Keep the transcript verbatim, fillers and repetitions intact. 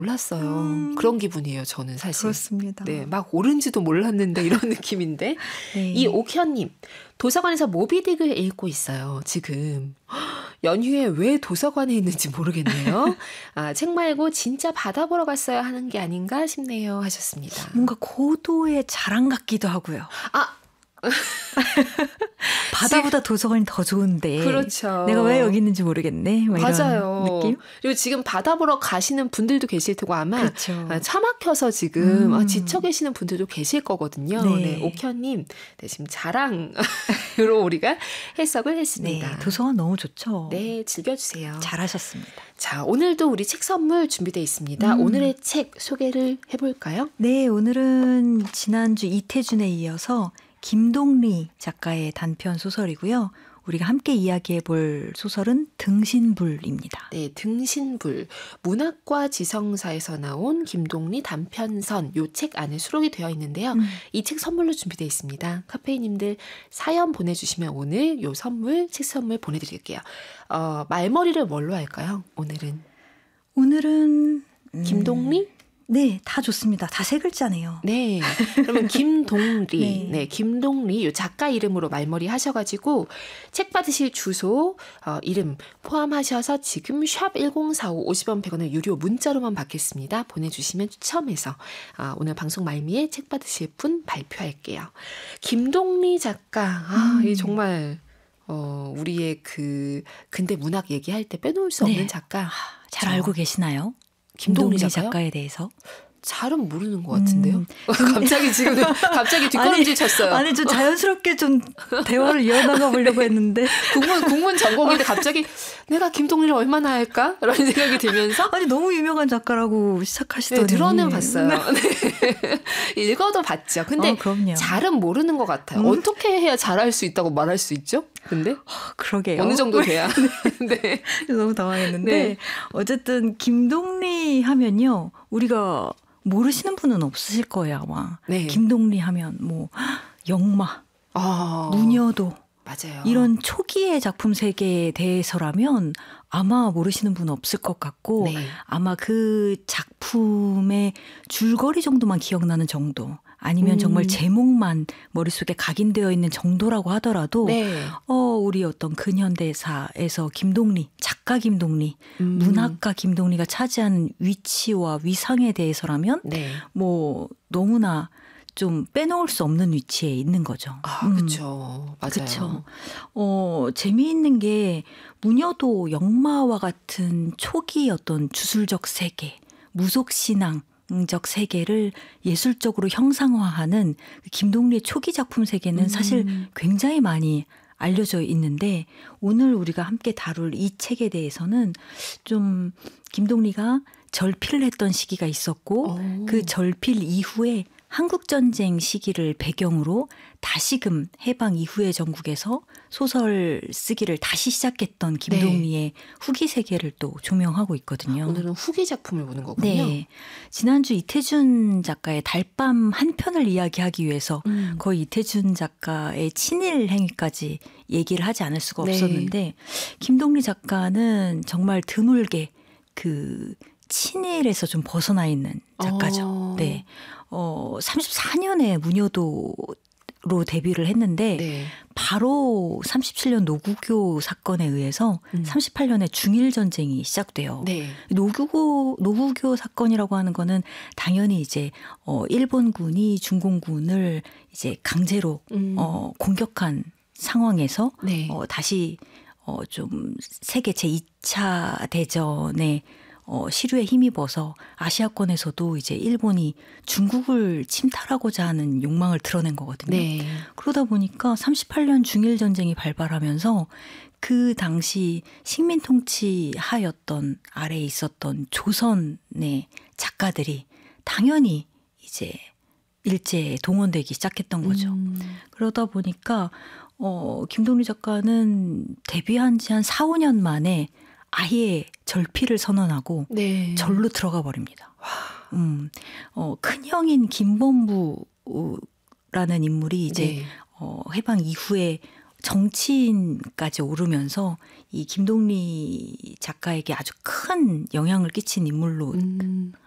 몰랐어요. 음. 그런 기분이에요, 저는 사실. 그렇습니다. 네, 막 오른지도 몰랐는데 이런 느낌인데. 네. 이 옥현님, 도서관에서 모비딕을 읽고 있어요, 지금. 연휴에 왜 도서관에 있는지 모르겠네요. 아, 책 말고 진짜 바다 보러 갔어야 하는 게 아닌가 싶네요, 하셨습니다. 뭔가 고도의 자랑 같기도 하고요. 아! 바다보다 도서관이 더 좋은데 그렇죠. 내가 왜 여기 있는지 모르겠네. 뭐 이런 맞아요. 느낌? 그리고 지금 바다 보러 가시는 분들도 계실 테고 아마 그렇죠. 차 막혀서 지금 음. 지쳐 계시는 분들도 계실 거거든요. 네. 네, 옥현님, 네, 지금 자랑으로 우리가 해석을 했습니다. 네, 도서관 너무 좋죠. 네, 즐겨주세요. 잘하셨습니다. 자, 오늘도 우리 책 선물 준비되어 있습니다. 음. 오늘의 책 소개를 해볼까요? 네, 오늘은 지난주 이태준에 이어서 김동리 작가의 단편 소설이고요. 우리가 함께 이야기해 볼 소설은 등신불입니다. 네, 등신불. 문학과 지성사에서 나온 김동리 단편선 요 책 안에 수록이 되어 있는데요. 음. 이 책 선물로 준비되어 있습니다. 카페인님들 사연 보내주시면 오늘 요 선물, 책 선물 보내드릴게요. 어, 말머리를 뭘로 할까요? 오늘은 오늘은 음, 김동리? 네, 다 좋습니다. 다 세 글자네요. 네, 그러면 김동리, 네. 네, 김동리 요 작가 이름으로 말머리 하셔가지고 책 받으실 주소, 어, 이름 포함하셔서 지금 샵 일공사오 오십 원 백 원의 유료 문자로만 받겠습니다. 보내주시면 추첨해서 어, 오늘 방송 말미에 책 받으실 분 발표할게요. 김동리 작가, 아, 음. 이 정말 어, 우리의 그 근대 문학 얘기할 때 빼놓을 수 없는 네. 작가. 잘 저, 알고 계시나요? 김동리 김동리 작가요? 작가에 대해서? 잘은 모르는 것 같은데요. 음. 갑자기 지금 갑자기 뒷걸음질 쳤어요. 아니, 좀 자연스럽게 좀 대화를 이어나가 보려고 했는데. 국문 국문 전공인데 갑자기 내가 김동리를 얼마나 할까? 라는 생각이 들면서 아니, 너무 유명한 작가라고 시작하시더니. 네, 들어는 봤어요. 네. 읽어도 봤죠. 근데 어, 그럼요. 잘은 모르는 것 같아요. 음. 어떻게 해야 잘할 수 있다고 말할 수 있죠? 근데 그러게요. 어느 정도 돼야. 네. 너무 당황했는데. 네. 어쨌든 김동리 하면요. 우리가 모르시는 분은 없으실 거예요, 아마. 네. 김동리 하면 뭐 영마, 아, 무녀도 맞아요. 이런 초기의 작품 세계에 대해서라면 아마 모르시는 분은 없을 것 같고 네. 아마 그 작품의 줄거리 정도만 기억나는 정도 아니면 음. 정말 제목만 머릿속에 각인되어 있는 정도라고 하더라도 네. 어, 우리 어떤 근현대사에서 김동리, 작가 김동리, 음. 문학가 김동리가 차지하는 위치와 위상에 대해서라면 네. 뭐 너무나 좀 빼놓을 수 없는 위치에 있는 거죠. 아, 음. 그렇죠. 맞아요. 그렇죠. 어, 재미있는 게 무녀도 영마와 같은 초기 어떤 주술적 세계, 무속신앙 적 세계를 예술적으로 형상화하는 김동리의 초기 작품 세계는 음. 사실 굉장히 많이 알려져 있는데 오늘 우리가 함께 다룰 이 책에 대해서는 좀 김동리가 절필을 했던 시기가 있었고 오. 그 절필 이후에 한국전쟁 시기를 배경으로 다시금 해방 이후의 전국에서 소설 쓰기를 다시 시작했던 김동리의 네. 후기 세계를 또 조명하고 있거든요. 오늘은 후기 작품을 보는 거군요. 네. 지난주 이태준 작가의 달밤 한 편을 이야기하기 위해서 음. 거의 이태준 작가의 친일 행위까지 얘기를 하지 않을 수가 네. 없었는데 김동리 작가는 정말 드물게 그 친일에서 좀 벗어나 있는 작가죠. 어. 네. 어, 삼십사 년에 무녀도로 데뷔를 했는데 네. 바로 삼십칠 년 노구교 사건에 의해서 음. 삼십팔 년에 중일전쟁이 시작돼요. 네. 노구교, 노구교 사건이라고 하는 거는 당연히 이제 어, 일본군이 중공군을 이제 강제로 음. 어, 공격한 상황에서 네. 어, 다시 어, 좀 세계 제이 차 대전에 어, 시류에 힘입어서 아시아권에서도 이제 일본이 중국을 침탈하고자 하는 욕망을 드러낸 거거든요. 네. 그러다 보니까 삼십팔 년 중일전쟁이 발발하면서 그 당시 식민 통치 하였던 아래에 있었던 조선의 작가들이 당연히 이제 일제에 동원되기 시작했던 거죠. 음. 그러다 보니까 어, 김동리 작가는 데뷔한 지 한 사, 오 년 만에 아예 절필을 선언하고 네. 절로 들어가 버립니다. 음, 어, 큰형인 김범부라는 인물이 이제 네. 어, 해방 이후에 정치인까지 오르면서 이 김동리 작가에게 아주 큰 영향을 끼친 인물로 음.